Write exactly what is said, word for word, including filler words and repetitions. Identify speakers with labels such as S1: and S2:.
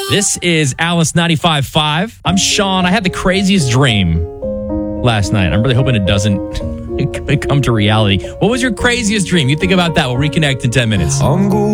S1: This is Alice ninety-five point five. I'm Sean. I had the craziest dream last night. I'm really hoping it doesn't come to reality. What was your craziest dream? You think about that. We'll reconnect in ten minutes.